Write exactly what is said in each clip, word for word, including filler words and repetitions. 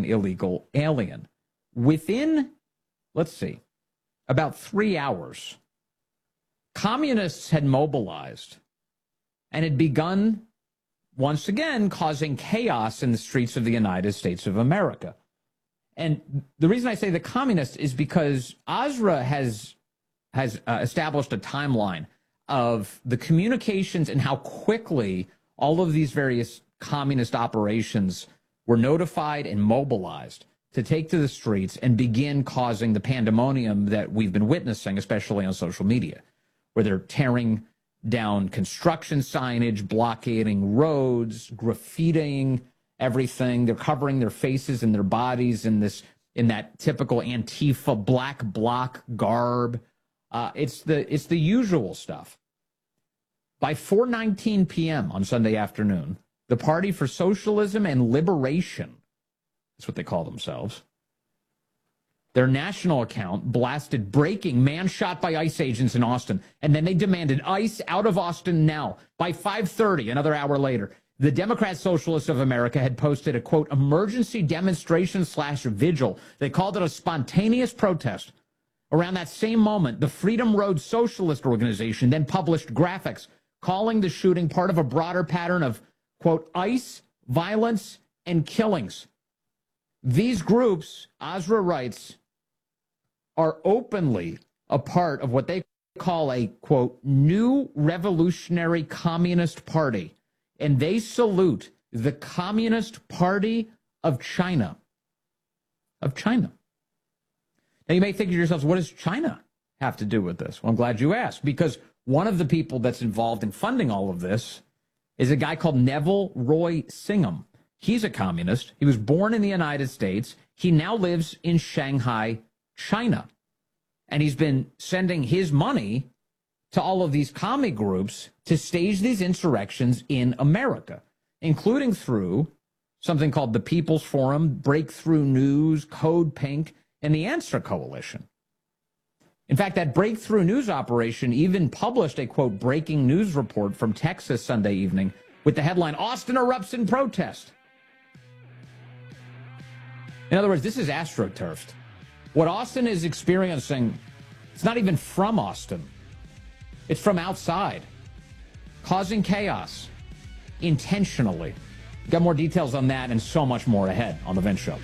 an illegal alien. Within, let's see, about three hours, communists had mobilized and had begun, once again, causing chaos in the streets of the United States of America. And the reason I say the communists is because Asra has has uh, established a timeline of the communications and how quickly all of these various communist operations were notified and mobilized to take to the streets and begin causing the pandemonium that we've been witnessing, especially on social media, where they're tearing down construction signage, blockading roads, graffitiing everything. They're covering their faces and their bodies in this, in that typical Antifa black bloc garb. Uh, it's the it's the usual stuff. By four nineteen p.m. on Sunday afternoon, the Party for Socialism and Liberation, that's what they call themselves, their national account blasted breaking man shot by ICE agents in Austin. And then they demanded ICE out of Austin now. By five thirty, another hour later, the Democrat Socialists of America had posted a, quote, emergency demonstration slash vigil. They called it a spontaneous protest. Around that same moment, the Freedom Road Socialist Organization then published graphics calling the shooting part of a broader pattern of, quote, ICE, violence, and killings. These groups, Asra writes, are openly a part of what they call a, quote, new revolutionary communist party, and they salute the Communist Party of China. Of China. Now, you may think to yourselves, what does China have to do with this? Well, I'm glad you asked, because one of the people that's involved in funding all of this is a guy called Neville Roy Singham. He's a communist. He was born in the United States. He now lives in Shanghai, China. And he's been sending his money to all of these commie groups to stage these insurrections in America, including through something called the People's Forum, Breakthrough News, Code Pink, and the Answer Coalition. In fact, that Breakthrough News operation even published a, quote, breaking news report from Texas Sunday evening with the headline, Austin erupts in protest. In other words, this is astroturfed. What Austin is experiencing, it's not even from Austin. It's from outside, causing chaos intentionally. Got more details on that and so much more ahead on The Vince Show.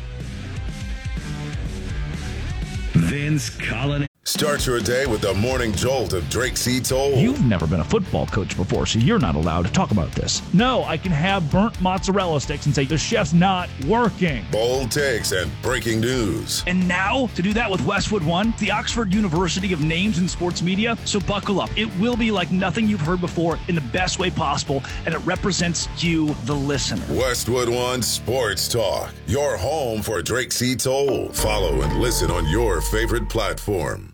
Vince Colin. Start your day with the morning jolt of Drake C. Toll. You've never been a football coach before, so you're not allowed to talk about this. No, I can have burnt mozzarella sticks and say the chef's not working. Bold takes and breaking news. And now, to do that with Westwood One, the Oxford University of Names in Sports Media, so buckle up. It will be like nothing you've heard before in the best way possible, and it represents you, the listener. Westwood One Sports Talk, your home for Drake C. Toll. Follow and listen on your favorite platform.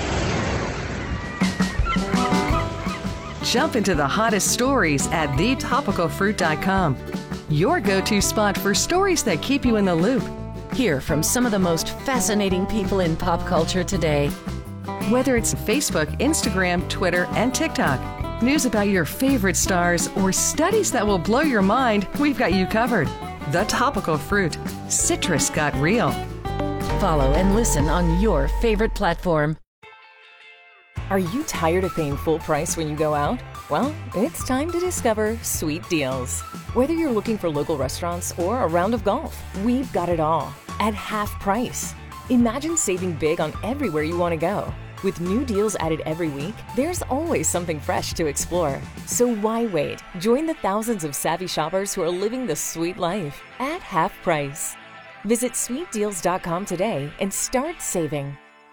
Jump into the hottest stories at the topical fruit dot com. Your go-to spot for stories that keep you in the loop. Hear from some of the most fascinating people in pop culture today. Whether it's Facebook, Instagram, Twitter, and TikTok, news about your favorite stars, or studies that will blow your mind, we've got you covered. The Topical Fruit. Citrus got real. Follow and listen on your favorite platform. Are you tired of paying full price when you go out? Well, it's time to discover Sweet Deals. Whether you're looking for local restaurants or a round of golf, we've got it all at half price. Imagine saving big on everywhere you want to go. With new deals added every week, there's always something fresh to explore. So why wait? Join the thousands of savvy shoppers who are living the sweet life at half price. Visit sweet deals dot com today and start saving.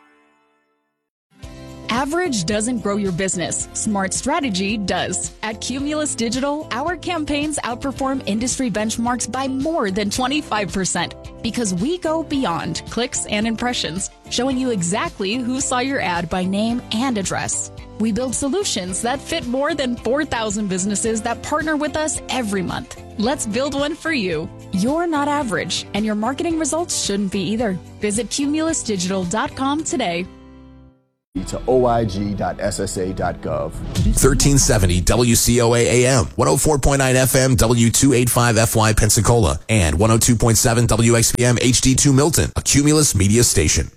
Average doesn't grow your business. Smart strategy does. At Cumulus Digital, our campaigns outperform industry benchmarks by more than twenty-five percent because we go beyond clicks and impressions, showing you exactly who saw your ad by name and address. We build solutions that fit more than four thousand businesses that partner with us every month. Let's build one for you. You're not average, and your marketing results shouldn't be either. Visit cumulus digital dot com today. to O I G dot S S A dot gov. thirteen seventy W C O A A M, one oh four point nine F M W two eighty-five F Y Pensacola, and one oh two point seven W X P M H D two Milton, a Cumulus media station.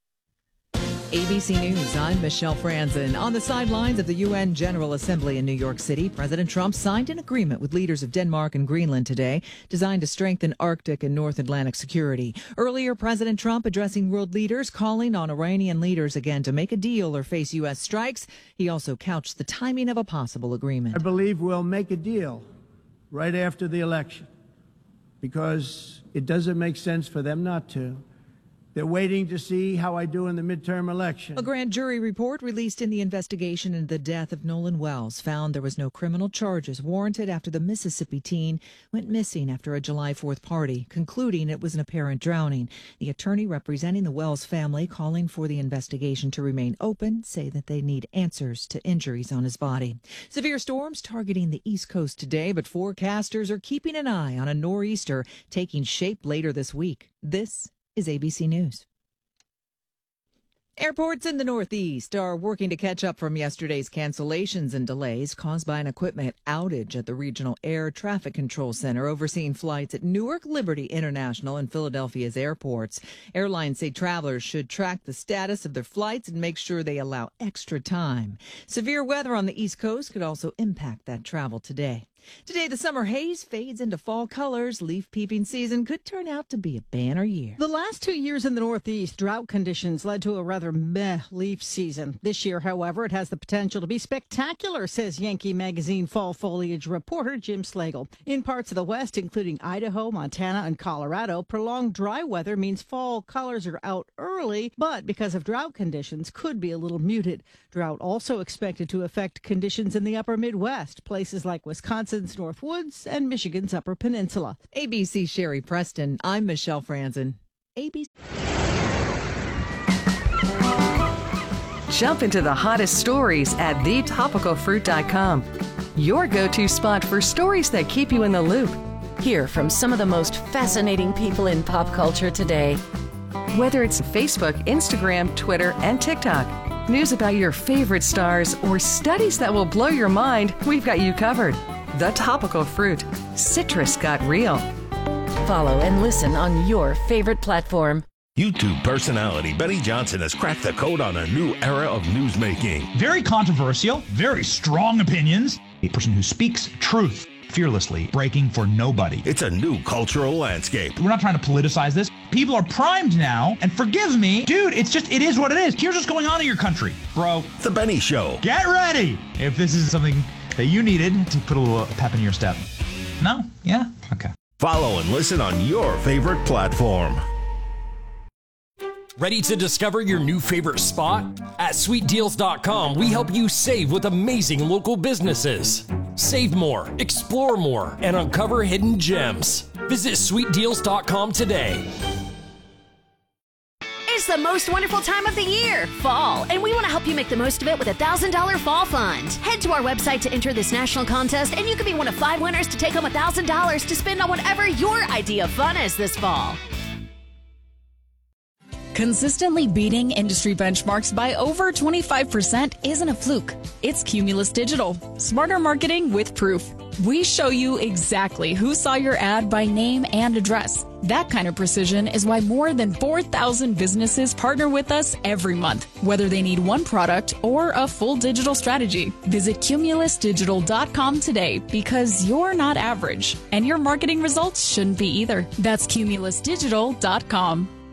A B C News, I'm Michelle Franzen. On the sidelines of the U N General Assembly in New York City, President Trump signed an agreement with leaders of Denmark and Greenland today designed to strengthen Arctic and North Atlantic security. Earlier, President Trump addressing world leaders, calling on Iranian leaders again to make a deal or face U S strikes. He also couched the timing of a possible agreement. I believe we'll make a deal right after the election because it doesn't make sense for them not to. They're waiting to see how I do in the midterm election. A grand jury report released in the investigation into the death of Nolan Wells found there was no criminal charges warranted after the Mississippi teen went missing after a July fourth party, concluding it was an apparent drowning. The attorney representing the Wells family, calling for the investigation to remain open, say that they need answers to injuries on his body. Severe storms targeting the East Coast today, but forecasters are keeping an eye on a nor'easter taking shape later this week. This is A B C News. Airports in the Northeast are working to catch up from yesterday's cancellations and delays caused by an equipment outage at the Regional Air Traffic Control Center overseeing flights at Newark Liberty International and Philadelphia's airports. Airlines say travelers should track the status of their flights and make sure they allow extra time. Severe weather on the East Coast could also impact that travel today. Today, the summer haze fades into fall colors. Leaf peeping season could turn out to be a banner year. The last two years in the Northeast, drought conditions led to a rather meh leaf season. This year, however, it has the potential to be spectacular, says Yankee Magazine fall foliage reporter Jim Slagle. In parts of the West, including Idaho, Montana, and Colorado, prolonged dry weather means fall colors are out early, but because of drought conditions, could be a little muted. Drought also expected to affect conditions in the upper Midwest, places like Wisconsin, North Woods, and Michigan's Upper Peninsula. A B C Sherry Preston. I'm Michelle Franzen. A B C. Jump into the hottest stories at the topical fruit dot com. Your go-to spot for stories that keep you in the loop. Hear from some of the most fascinating people in pop culture today. Whether it's Facebook, Instagram, Twitter, and TikTok, news about your favorite stars, or studies that will blow your mind, we've got you covered. The Topical Fruit. Citrus got real. Follow and listen on your favorite platform. YouTube personality Benny Johnson has cracked the code on a new era of newsmaking. Very controversial, very strong opinions. A person who speaks truth fearlessly, breaking for nobody. It's a new cultural landscape. We're not trying to politicize this. People are primed now, and forgive me, dude, it's just, it is what it is. Here's what's going on in your country, bro. The Benny Show. Get ready if this is something that you needed to put a little pep in your step. No? Yeah? Okay. Follow and listen on your favorite platform. Ready to discover your new favorite spot? At sweet deals dot com, we help you save with amazing local businesses. Save more, explore more, and uncover hidden gems. Visit sweet deals dot com today. It's the most wonderful time of the year, fall, and we want to help you make the most of it with a one thousand dollars fall fund. Head to our website to enter this national contest, and you could be one of five winners to take home one thousand dollars to spend on whatever your idea of fun is this fall. Consistently beating industry benchmarks by over twenty-five percent isn't a fluke. It's Cumulus Digital. Smarter marketing with proof. We show you exactly who saw your ad by name and address. That kind of precision is why more than four thousand businesses partner with us every month, whether they need one product or a full digital strategy. Visit cumulus digital dot com today because you're not average, and your marketing results shouldn't be either. That's cumulus digital dot com.